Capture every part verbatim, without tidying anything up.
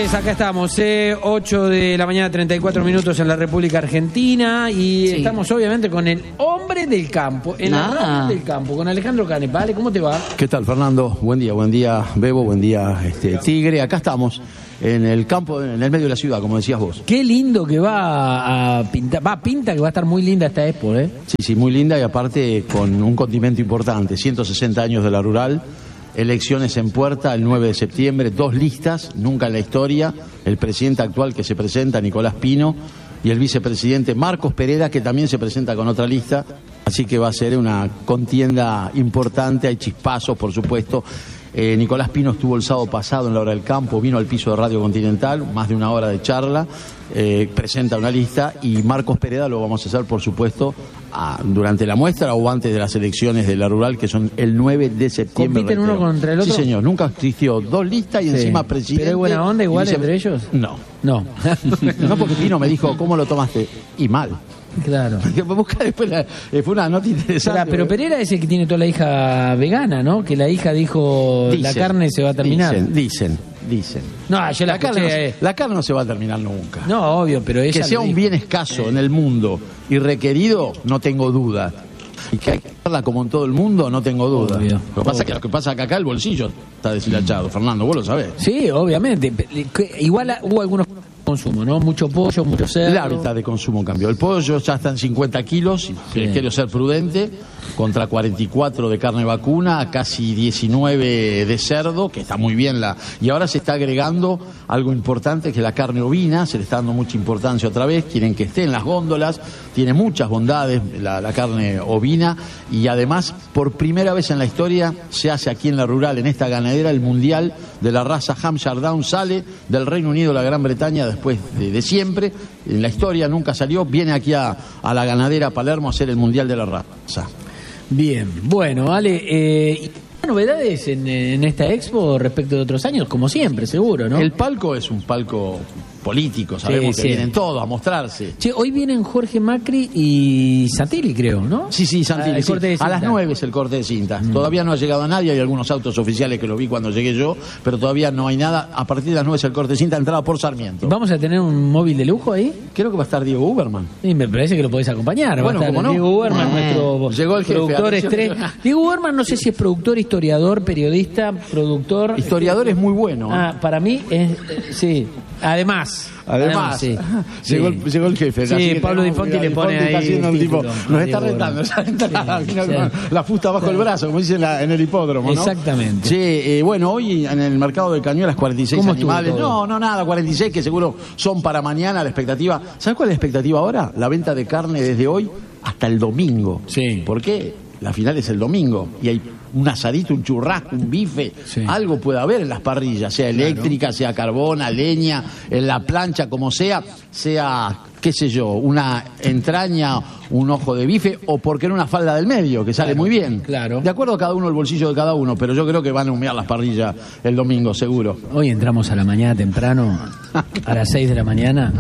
señores, acá estamos, eh, ocho de la mañana, treinta y cuatro minutos en la República Argentina y sí. Estamos obviamente con el hombre del campo, en ah. la radio del campo, con Alejandro Canes. Vale, ¿cómo te va? ¿Qué tal, Fernando? Buen día, buen día, Bebo, buen día, este, Tigre. Acá estamos, en el campo, en el medio de la ciudad, como decías vos. Qué lindo que va a pintar, va, pinta que va a estar muy linda esta expo, ¿eh? Sí, sí, muy linda y aparte con un condimento importante, ciento sesenta años de la rural. Elecciones en puerta el nueve de septiembre, dos listas, nunca en la historia, el presidente actual que se presenta, Nicolás Pino, y el vicepresidente Marcos Pereda, que también se presenta con otra lista, así que va a ser una contienda importante, hay chispazos, por supuesto. Eh, Nicolás Pino estuvo el sábado pasado en la hora del campo, vino al piso de Radio Continental, más de una hora de charla, eh, presenta una lista y Marcos Pereda lo vamos a hacer, por supuesto, a, durante la muestra o antes de las elecciones de la rural, que son el nueve de septiembre. ¿Compiten uno contra el otro? Sí, señor, nunca existió dos listas y sí. Encima presidente. ¿Pero hay buena onda igual dice, entre ellos? No. No. No, porque Pino me dijo, ¿cómo lo tomaste? Y mal. Claro. Después la, fue una nota interesante. Pero, pero Pereira es el que tiene toda la hija vegana, ¿no? Que la hija dijo, dicen, la carne se va a terminar. Dicen, dicen, dicen. No, yo la, la, carne no, eh. la carne no se va a terminar nunca. No, obvio, pero ella que sea un bien escaso en el mundo y requerido, no tengo duda. Y que hay que hacerla como en todo el mundo, no tengo duda. Obvio. Lo que pasa es que lo que pasa que acá el bolsillo está deshilachado, Fernando, vos lo sabés. Sí, obviamente. Igual hubo algunos consumo, ¿no? Mucho pollo, mucho cerdo. El hábitat de consumo cambió. El pollo ya está en cincuenta kilos, sí. Quiero ser prudente, contra cuarenta y cuatro de carne vacuna, casi diecinueve de cerdo, que está muy bien. la Y ahora se está agregando algo importante, que es la carne ovina, se le está dando mucha importancia otra vez, quieren que esté en las góndolas, tiene muchas bondades la, la carne ovina, y además, por primera vez en la historia, se hace aquí en la rural, en esta ganadera, el mundial de la raza Hampshire Down, sale del Reino Unido, la Gran Bretaña, después de, de siempre, en la historia nunca salió, viene aquí a, a la ganadera Palermo a hacer el mundial de la raza. Bien, bueno, Ale, eh, novedades en, en esta expo respecto de otros años, como siempre, seguro, ¿no? El palco es un palco político, sabemos sí, que sí. Vienen todos a mostrarse. Che, hoy vienen Jorge Macri y Santilli, creo, ¿no? Sí, sí, Santilli. Ah, sí. A las nueve es el corte de cinta. Mm. Todavía no ha llegado a nadie, hay algunos autos oficiales que lo vi cuando llegué yo, pero todavía no hay nada. A partir de las nueve es el corte de cinta, entrada por Sarmiento. ¿Vamos a tener un móvil de lujo ahí? Creo que va a estar Diego Uberman. Sí, me parece que lo podés acompañar. Bueno, va a estar ¿cómo no? Diego Uberman, eh. nuestro llegó el productor jefe, estrella. Diego Uberman no sé si es productor, historiador, periodista, productor. Historiador es muy bueno. Ah, para mí es, eh, sí. Además. Además, sí. llegó, sí. El, llegó el jefe. Sí, Pablo Di Fonti le pone ahí. Haciendo el tipo, nos está rentando, esa entrada, sí, sí. La fusta bajo sí. el brazo, como dicen la, en el hipódromo, ¿no? Exactamente. Sí, eh, bueno, hoy en el mercado del Cañuelas cuarenta y seis animales. No, no, nada, cuarenta y seis que seguro son para mañana la expectativa. ¿Sabes cuál es la expectativa ahora? La venta de carne desde hoy hasta el domingo. Sí. ¿Por qué? La final es el domingo y hay un asadito, un churrasco, un bife, sí. Algo puede haber en las parrillas, sea eléctrica, claro. Sea carbón, a leña, en la plancha, como sea, sea, qué sé yo, una entraña, un ojo de bife, o porque no una falda del medio, que sale claro, muy bien. Claro. De acuerdo a cada uno, el bolsillo de cada uno, pero yo creo que van a humear las parrillas el domingo, seguro. Hoy entramos a la mañana temprano, a las seis de la mañana,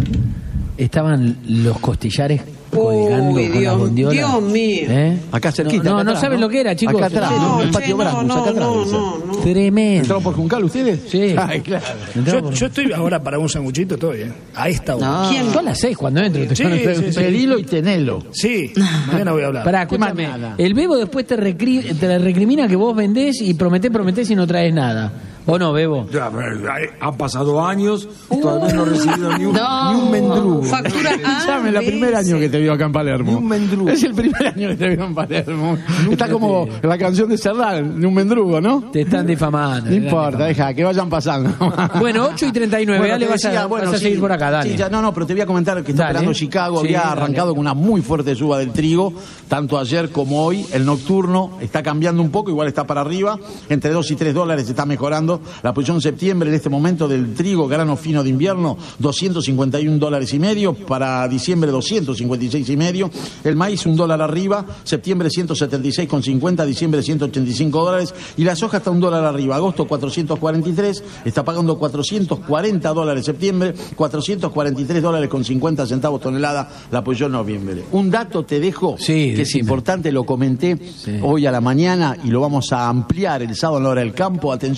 estaban los costillares colgando Uy, con Dios, las bondiolas. Dios mío. ¿Eh? Acá cerquita. No, no, acá no atrás, saben ¿no? lo que era, chicos. Acá atrás, no, en el patio che, Branco, no, acá atrás. no, no, no. Tremendo. ¿Entraron por Juncal ustedes? Sí. Ay, claro. Yo, yo estoy ahora para un sanguchito, todo bien. A esta hora. No. ¿Quién? Yo a las seis cuando entro. Te Sí, sí, sí. Pedilo y tenelo. Sí, mañana voy a hablar. Pará, escúchame. Mañana. El Bebo después te, recri te recrimina que vos vendés y prometés, prometés y no traes nada. ¿O no, Bebo? Ya, han pasado años, todavía no he recibido ni un, no, ni un mendrugo. Factura Escuchame, el primer año que te vio acá en Palermo. Ni un mendrugo. Es el primer año que te vio en Palermo. Está como la canción de Cerdal, de un mendrugo, ¿no? Te están difamando. No importa, deja, que vayan pasando. Bueno, ocho y treinta y nueve, bueno, dale, vas, decía, a, bueno, vas a sí, seguir por acá, dale. Sí, ya, no, no, pero te voy a comentar que está Dale. esperando Chicago, Sí, había dale. arrancado con una muy fuerte suba del trigo, tanto ayer como hoy. El nocturno está cambiando un poco, igual está para arriba, entre dos y tres dólares está mejorando. La posición septiembre en este momento del trigo, grano fino de invierno, doscientos cincuenta y un dólares y medio, para diciembre doscientos cincuenta y seis y medio. El maíz un dólar arriba, septiembre ciento setenta y seis con cincuenta, diciembre ciento ochenta y cinco dólares, y la soja está un dólar arriba, agosto cuatrocientos cuarenta y tres, está pagando cuatrocientos cuarenta dólares septiembre, cuatrocientos cuarenta y tres dólares con cincuenta centavos tonelada la posición noviembre. Un dato te dejo, sí, que es importante, lo comenté sí. hoy a la mañana y lo vamos a ampliar el sábado en la hora del campo, atención con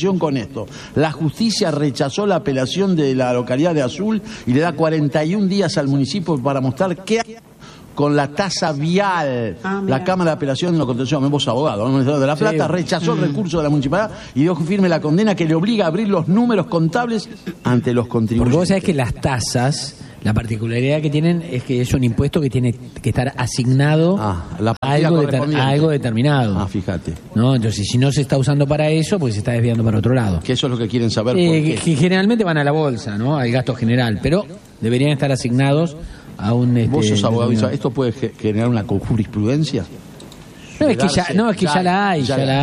esto. La justicia rechazó la apelación de la localidad de Azul y le da cuarenta y un días al municipio para mostrar qué hay con la tasa vial. Ah, la Cámara de Apelación lo contenció, vos abogado, ¿no? de La Plata, sí. rechazó el recurso de la municipalidad y dio firme la condena que le obliga a abrir los números contables ante los contribuyentes. Porque vos sabés que las tasas, la particularidad que tienen es que es un impuesto que tiene que estar asignado ah, la a, algo deter, a algo determinado. Ah, fíjate. ¿No? Entonces, si no se está usando para eso, pues se está desviando para otro lado. Que eso es lo que quieren saber. Eh, ¿por qué? Que generalmente van a la bolsa, ¿no? Al gasto general, pero deberían estar asignados a un... Este, ¿Vos sos abogado? ¿Esto puede generar una jurisprudencia? No, es que ya, no, es que ya, ya la hay, ya, ya la hay.